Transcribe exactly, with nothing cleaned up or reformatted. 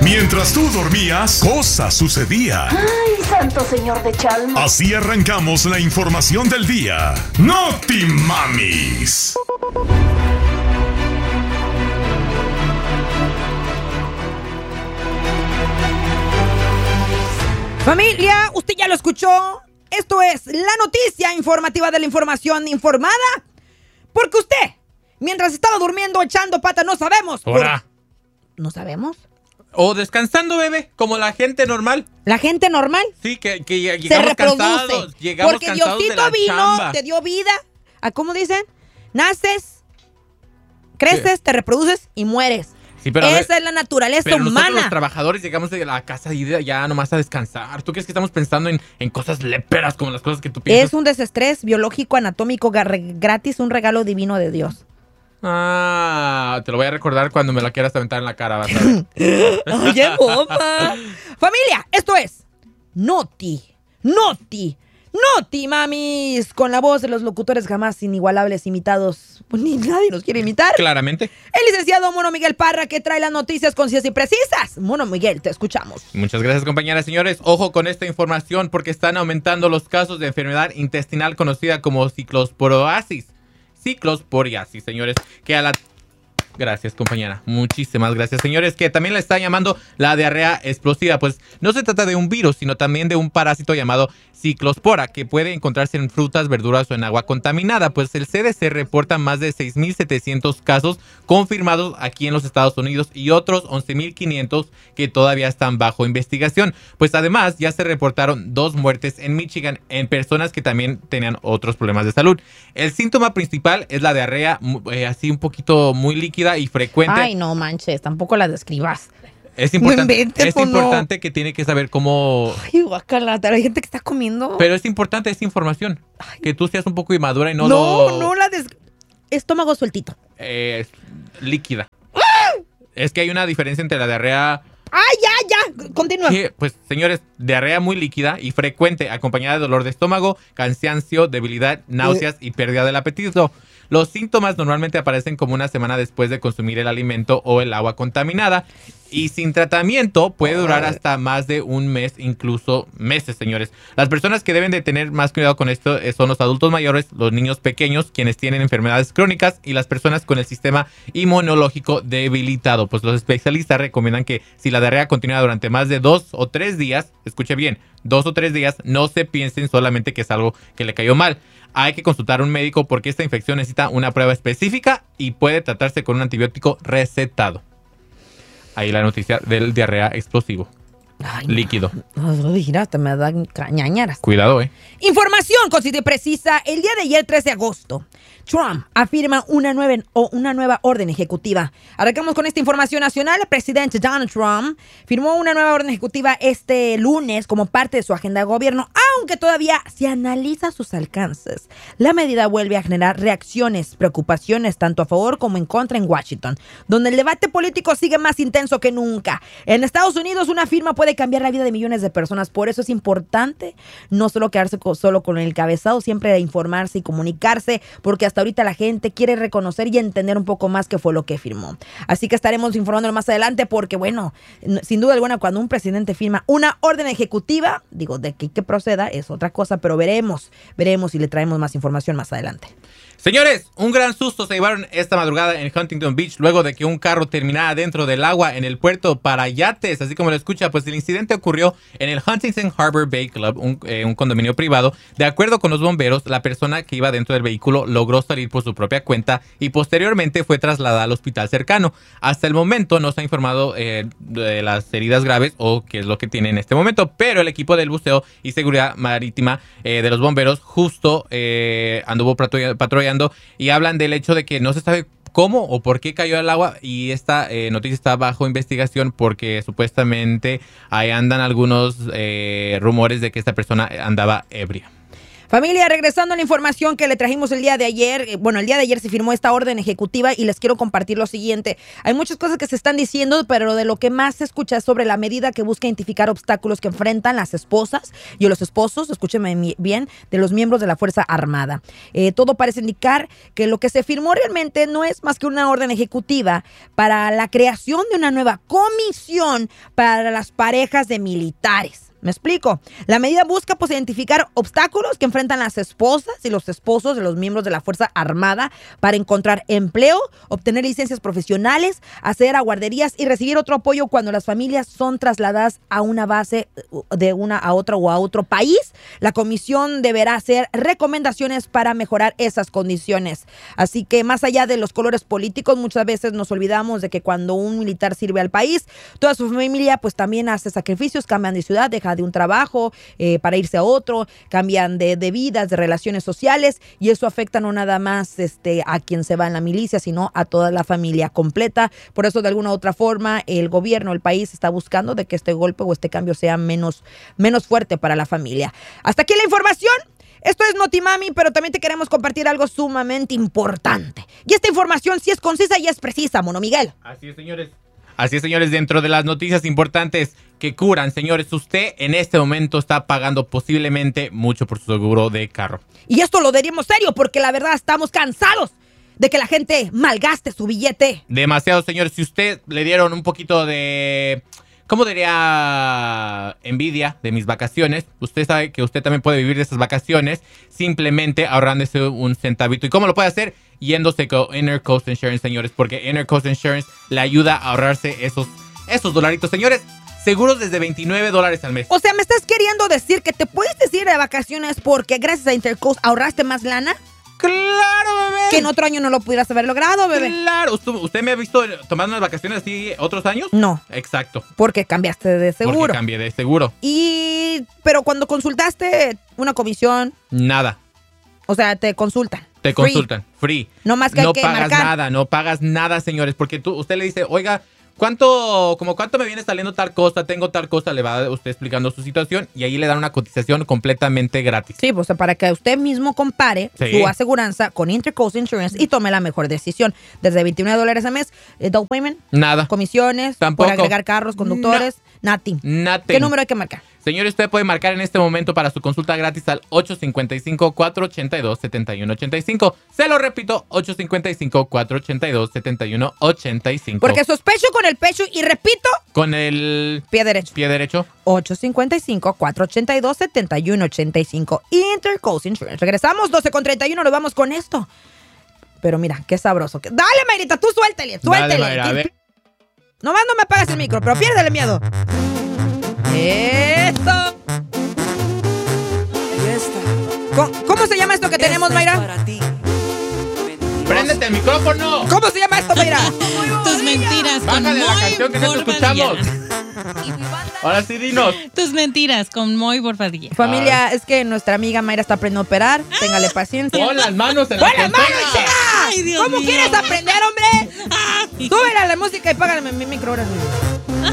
Mientras tú dormías, cosas sucedían. ¡Ay, santo señor de Chalma! Así arrancamos la información del día. ¡Noti Mamis! Familia, usted ya lo escuchó. Esto es la noticia informativa de la información informada. Porque usted, mientras estaba durmiendo echando pata, no sabemos. Hola. Por... ¿No sabemos? O descansando, bebé, como la gente normal. ¿La gente normal? Sí, que, que llegamos se reproduce. cansados. Llegamos porque cansados Diosito de la vino, chamba. te dio vida. ¿A cómo dicen? Naces, creces, Sí. te reproduces y mueres. Sí, pero a Esa ver, es la naturaleza pero nosotros humana. los trabajadores llegamos de la casa y de- ya nomás a descansar. ¿Tú crees que estamos pensando en, en cosas léperas como las cosas que tú piensas? Es un desestrés biológico, anatómico, gar- gratis, un regalo divino de Dios. Ah, te lo voy a recordar cuando me la quieras aventar en la cara, vas a ver. Oye, boba. Familia, esto es Noti, Noti, Noti, mamis. Con la voz de los locutores jamás inigualables imitados. Pues ni nadie nos quiere imitar. Claramente. El licenciado Mono Miguel Parra, que trae las noticias concisas y precisas. Mono Miguel, te escuchamos. Muchas gracias, compañeras. Señores, ojo con esta información porque están aumentando los casos de enfermedad intestinal conocida como ciclosporoasis. Ciclosporiasis, señores, que a la... Gracias, compañera. Muchísimas gracias, señores, que también le están llamando la diarrea explosiva. Pues no se trata de un virus, sino también de un parásito llamado ciclospora, que puede encontrarse en frutas, verduras o en agua contaminada. Pues el C D C reporta más de seis mil setecientos casos confirmados aquí en los Estados Unidos y otros once mil quinientos que todavía están bajo investigación. Pues además ya se reportaron dos muertes en Michigan en personas que también tenían otros problemas de salud. El síntoma principal es la diarrea eh, así un poquito muy líquida y frecuente. Ay, no manches, tampoco la describas. Es importante, No inventes, es pues, no. importante que tiene que saber cómo... Ay, guacala, hay gente que está comiendo. Pero es importante esta información. Ay. Que tú seas un poco inmadura y no no, lo... no la des... Estómago sueltito. eh, líquida. Es que hay una diferencia entre la diarrea... Ay, ya, ya, continúa. que, pues, señores, diarrea muy líquida y frecuente, acompañada de dolor de estómago, cansancio, debilidad, náuseas y pérdida del apetito. Los síntomas normalmente aparecen como una semana después de consumir el alimento o el agua contaminada y sin tratamiento puede durar hasta más de un mes, incluso meses, señores. Las personas que deben de tener más cuidado con esto son los adultos mayores, los niños pequeños, quienes tienen enfermedades crónicas y las personas con el sistema inmunológico debilitado. Pues los especialistas recomiendan que si la diarrea continúa durante más de dos o tres días, escuche bien, dos o tres días, no se piensen solamente que es algo que le cayó mal. Hay que consultar a un médico porque esta infección necesita una prueba específica y puede tratarse con un antibiótico recetado. Ahí la noticia del diarrea explosivo. Ay, Líquido. No, no, mira, hasta me dan cañañaras. Cuidado, eh. Información concisa y precisa. El día de ayer, tres de agosto, Trump afirma una nueva, o una nueva orden ejecutiva. Arrancamos con esta información nacional. El presidente Donald Trump firmó una nueva orden ejecutiva este lunes como parte de su agenda de gobierno, aunque todavía se analiza sus alcances. La medida vuelve a generar reacciones, preocupaciones tanto a favor como en contra en Washington, donde el debate político sigue más intenso que nunca. En Estados Unidos, una firma puede cambiar la vida de millones de personas. Por eso es importante no solo quedarse co- solo con el cabezado, siempre informarse y comunicarse, porque hasta ahorita la gente quiere reconocer y entender un poco más qué fue lo que firmó. Así que estaremos informándolo más adelante porque, bueno, n- sin duda alguna, cuando un presidente firma una orden ejecutiva, digo, de que, que proceda es otra cosa, pero veremos, veremos y le traemos más información más adelante. Señores, un gran susto se llevaron esta madrugada en Huntington Beach luego de que un carro terminara dentro del agua en el puerto para yates, así como lo escucha. Pues el incidente ocurrió en el Huntington Harbor Bay Club, un, eh, un condominio privado. De acuerdo con los bomberos, la persona que iba dentro del vehículo logró salir por su propia cuenta y posteriormente fue trasladada al hospital cercano. Hasta el momento no se ha informado eh, de las heridas graves o qué es lo que tiene en este momento, pero el equipo del buceo y seguridad marítima eh, de los bomberos justo eh, anduvo patrull- patrullando y hablan del hecho de que no se sabe cómo o por qué cayó al agua y esta eh, noticia está bajo investigación porque supuestamente ahí andan algunos eh, rumores de que esta persona andaba ebria. Familia, regresando a la información que le trajimos el día de ayer, eh, bueno, el día de ayer se firmó esta orden ejecutiva y les quiero compartir lo siguiente. Hay muchas cosas que se están diciendo, pero de lo que más se escucha es sobre la medida que busca identificar obstáculos que enfrentan las esposas y los esposos, escúchenme bien, de los miembros de la Fuerza Armada. Eh, todo parece indicar que lo que se firmó realmente no es más que una orden ejecutiva para la creación de una nueva comisión para las parejas de militares. ¿Me explico? La medida busca pues identificar obstáculos que enfrentan las esposas y los esposos de los miembros de la Fuerza Armada para encontrar empleo, obtener licencias profesionales, acceder a guarderías y recibir otro apoyo cuando las familias son trasladadas a una base de una a otra o a otro país. La comisión deberá hacer recomendaciones para mejorar esas condiciones. Así que más allá de los colores políticos, muchas veces nos olvidamos de que cuando un militar sirve al país, toda su familia pues también hace sacrificios, cambian de ciudad, deja de un trabajo eh, para irse a otro, cambian de, de vidas, de relaciones sociales, y eso afecta no nada más este, a quien se va en la milicia, sino a toda la familia completa. Por eso, de alguna u otra forma, el gobierno, el país está buscando de que este golpe o este cambio sea menos, menos fuerte para la familia. Hasta aquí la información. Esto es Notimami, pero también te queremos compartir algo sumamente importante. Y esta información sí es concisa y es precisa, Mono Miguel. Así es, señores. Así es, señores, dentro de las noticias importantes que curan, señores, usted en este momento está pagando posiblemente mucho por su seguro de carro. Y esto lo diríamos serio porque la verdad estamos cansados de que la gente malgaste su billete. Demasiado, señores. Si usted le dieron un poquito de, ¿cómo diría? Envidia de mis vacaciones, usted sabe que usted también puede vivir de esas vacaciones simplemente ahorrándose un centavito. ¿Y cómo lo puede hacer? Yéndose con Inner Coast Insurance, señores, porque Inner Coast Insurance le ayuda a ahorrarse esos, esos dolaritos, señores. Seguros desde veintinueve dólares al mes. O sea, ¿me estás queriendo decir que te puedes ir de vacaciones porque gracias a Intercoast ahorraste más lana? ¡Claro, bebé! Que en otro año no lo pudieras haber logrado, bebé. ¡Claro! ¿Usted, usted me ha visto tomando unas vacaciones así otros años? No. Exacto. Porque cambiaste de seguro. Porque cambié de seguro. Y... pero cuando consultaste una comisión... Nada. O sea, te consultan. Te Free. consultan. Free. No más que no hay que pagas marcar. nada, no pagas nada, señores. Porque tú, usted le dice, oiga, ¿cuánto, como cuánto me viene saliendo tal cosa? Tengo tal cosa, le va usted explicando su situación y ahí le dan una cotización completamente gratis. Sí, pues para que usted mismo compare Sí. su aseguranza con Intercoast Insurance y tome la mejor decisión. Desde veintinueve dólares al mes, eh, down payment, Nada. comisiones, Tampoco. por agregar carros, conductores, nothing. Nothing. ¿Qué número hay que marcar? Señor, usted puede marcar en este momento para su consulta gratis al ocho cinco cinco, cuatro ocho dos, siete uno ocho cinco. Se lo repito, ocho cinco cinco, cuatro ocho dos, siete uno ocho cinco. Porque sospecho con el pecho y repito, Con el pie derecho. pie derecho. ocho cinco cinco, cuatro ocho dos, siete uno ocho cinco. Intercoast Insurance. Regresamos, doce con treinta y uno, nos vamos con esto. Pero mira, qué sabroso. Dale, Mayrita, tú suéltale, suéltale. Dale, Mayra, a ver. Nomás no me apagas el micro, pero piérdele miedo. ¡Eso! ¿Cómo, cómo se llama esto que tenemos, Mayra? ¡Préndete el micrófono! ¿Cómo se llama esto, Mayra? Tus mentiras con Bájale la Moy canción que no te Bordadilla. escuchamos. Ahora sí, dinos. Tus mentiras con Moy Bordadilla. Familia, es que nuestra amiga Mayra está aprendiendo a operar. Téngale paciencia. Pon las manos en la ¡Pon las manos, consola. chica! Ay, Dios ¿Cómo mío. quieres aprender, hombre? Ay. Súbele a la música y págame mi micro ahora.